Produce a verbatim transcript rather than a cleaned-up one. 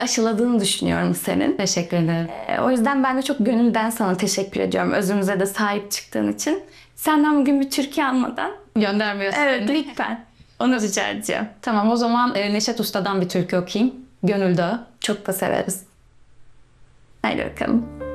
aşıladığını düşünüyorum senin. Teşekkür ederim. Ee, o yüzden ben de çok gönülden sana teşekkür ediyorum. Özümüze de sahip çıktığın için. Senden bugün bir türkü almadan. Göndermiyorsun Evet, beni. lütfen. Onu rica edeceğim. Tamam, o zaman e, Neşet Usta'dan bir türkü okuyayım. Gönül Dağı. Çok da severiz. Haydi bakalım.